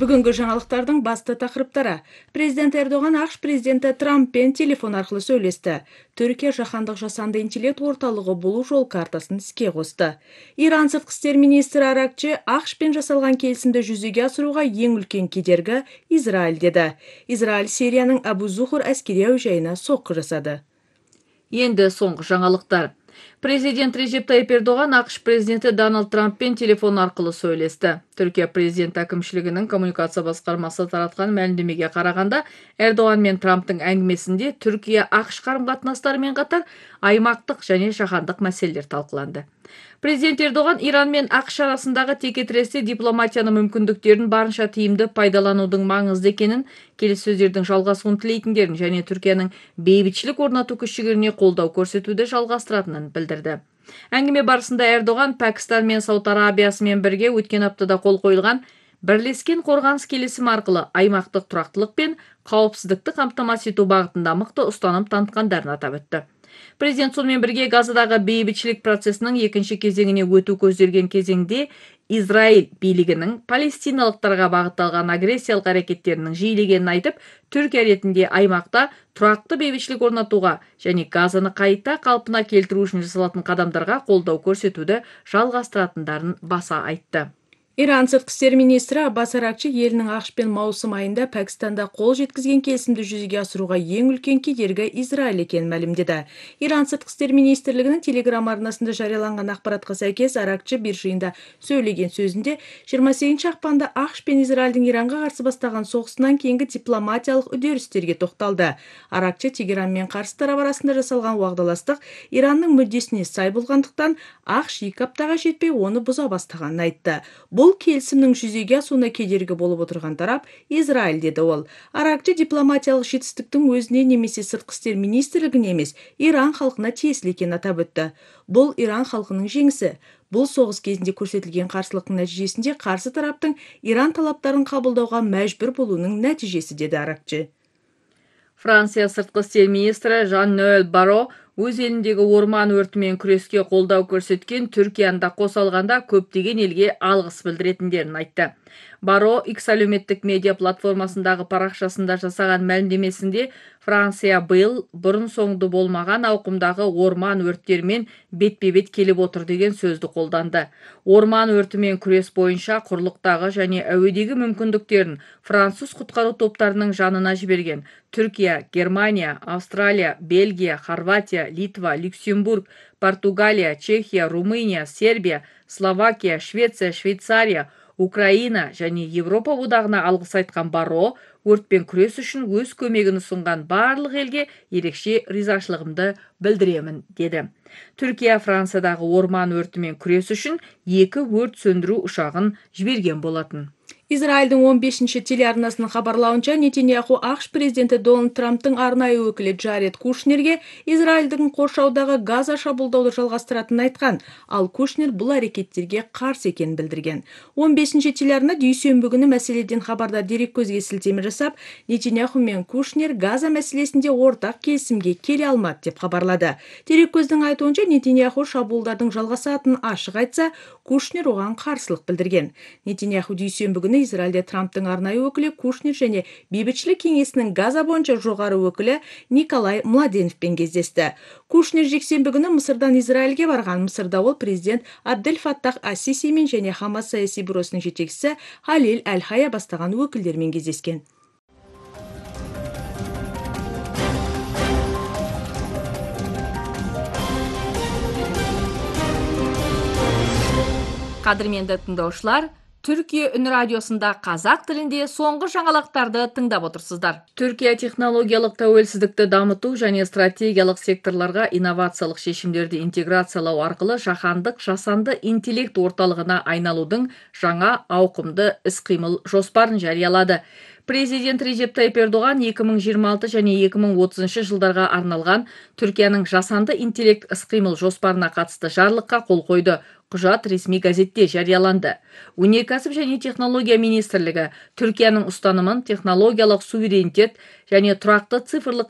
Бүгінгі жаңалықтардың басты тақырыптары. Президент Эрдоган ақш президенті Трамппен телефон арқылы сөйлесті. Түркия жаһандық жасанды интеллект орталығы болу жол картасын іске қосты. Иран сыртқы істер министрі Аракчи ақшпен жасалған келісімді жүзеге асыруға ең үлкен кедергі Израиль деді. Израиль Сирияның Абу-Зухур әскери әуежайына соққы жасады. Енді соңғы жаңалықтар. Президент Режеп Тайип Эрдоган ақш президенті Дональд Трамппен телефон арқылы сөйлесті. Түркия президент әкімшілігінің коммуникация басқармасы таратқан мәлімдемеге қарағанда, Эрдоган мен Трамптың әңгімесінде Түркия ақш қарым-қатынастарымен қатар аймақтық және жаһандық мәселелер талқыланды. Президент Эрдоган Иран мен ақш арасындағы текетіресте дипломатияның мүмкіндіктерін барынша тиімді пайдаланудың маңызды екенін, келіссөздердің жалғасуын тілейтіндерін және Түркияның бейбітшілік орнату күш-жігеріне қолдау көрсетуді жалғастыратынын білдірді. Әңгіме барысында Эрдоган Пәкістан мен Сауд Арабиясымен бірге өткен аптада қол қойылған бірлескен қорғаныс келісімі арқылы аймақтық тұрақтылық пен қауіпсіздікті қамтамасыз ету бағытында мықты ұстаным танытқандарын атап өтті. Президент сонымен бірге Газадағы бейбітшілік процесінің екінші кезеңіне өту көзделген кезеңде Израиль билігінің палестиналықтарға бағытталған агрессиялық әрекеттерінің жиілегенін айтып, Түркия ретінде аймақта тұрақты бейбітшілік орнатуға және Газаны қайта қалпына келтіру үшін жасалатын қадамдарға қолдау көрсетуді жалғастыратындарын баса айтты. Иран сыртқы істер министрі Аббас Аракчи елінің ақшпен маусым айында Пәкістанда қол жеткізген келісімді жүзеге асыруға ең үлкен кедергі Израиль екенін мәлімдеді. Иран сыртқы істер министрлігінің телеграм арнасында жарияланған ақпаратқа сәйкес Аракчи бір жиында сөйлеген сөзінде 28 ақпанда ақш пен Израильдің Иранға қарсы бастаған соғысынан кейінгі дипломатиялық үдерістерге тоқталды. Аракчи Тегеранмен қарсы тарап арасында жасалған уағдаластық Иранның мүддесіне сай болғандықтан ақш 2 аптаға жетпей оны бұза бастағанын айтты. Бұл келісімнің жүзеге асуына кедергі болып отырған тарап Израиль деді ол. Аракчи дипломатиялық жетістіктің өзіне немесе сыртқы істер министрлігіне емес, Иран халқына тиесілі екенін атап өтті. Бұл Иран халқының жеңісі. Бұл соғыс кезінде көрсетілген қарсылықтың нәтижесінде қарсы тараптың Иран талаптарын қабылдауға мәжбүр болуының нәтижесі деді Аракчи. Франция сыртқы істер министрі Жан-Нуэль Барро өз еліндегі орман өртімен күреске қолдау көрсеткен Түркияны да қоса алғанда көптеген елге алғыс білдіретіндерін айтты. Барро X әлеуметтік медиа платформасындағы парақшасында жасаған мәлімдемесінде Франция биыл бұрын соңды болмаған ауқымдағы орман өрттерімен бетпе-бет келіп отыр деген сөзді қолданды. Орман өртімен күрес бойынша құрлықтағы және әуедегі мүмкіндіктерін француз құтқару топтарының жанына жіберген Түркия, Германия, Австралия, Бельгия, Хорватия, Литва, Люксембург, Португалия, Чехия, Румыния, Сербия, Словакия, Швеция, Швейцария, Украина және Европа одағына алғыс айтқан Барро, өртпен күрес үшін өз көмегін ұсынған барлық елге ерекше ризашылығымды білдіремін, деді. Түркия Франциядағы орман өртімен күрес үшін 2 өрт сөндіру ұшағын жіберген болатын. Израильдің 15-ші телеарнасының хабарлауынша, Нетаньяху ақш президенті Дональд Трамптың арнайы өкілі Джаред Кушнерге Израильдің қоршаудағы Газа шабуылдауды жалғастыратынын айтқан, ал Кушнер бұл әрекеттерге қарсы екенін білдірген. 15-ші телеарна дүйсенбі күні мәселеден хабардар дереккөзге сілтеме жасап, Нетаньяху мен Кушнер Газа мәселесінде ортақ келісімге келе алмады деп хабарлады. Дереккөздің айтуынша, Нетаньяху шабуылдардың жалғасатынын ашық айтса, Кушнер оған қарсылық білдірген. Нетаньяху дүйсенбі күні Израильде Трамптың арнайы өкілі Кушнер және бейбітшілік кеңесінің Газа бойынша жоғары өкілі Николай Младеновпен кездесті. Кушнер жексенбі күні Мысырдан Израильге барған. Мысырда ол президент Абдель Фаттах ас-Сисимен және Хамас саяси бюросының жетекшісі Халил Әл-Хая бастаған өкілдермен кездескен. Қадірменді тыңдаушылар, Түркия үн радиосында қазақ тілінде соңғы жаңалықтарды тыңдап отырсыздар. Түркия технологиялық тәуелсіздікті дамыту және стратегиялық секторларға инновациялық шешімдерді интеграциялау арқылы жаһандық жасанды интеллект орталығына айналудың жаңа ауқымды іс-қимыл жоспарын жариялады. Президент Режеп Тайип Эрдоган 2026 және 2030 жылдарға арналған Түркияның жасанды интеллект іс-қимыл жоспарына қатысты жарлыққа қол қойды. Құжат ресми газетте жарияланды. Өнеркәсіп және технология министрлігі Түркияның ұстанымын технологиялық суверенитет және тұрақты цифрлық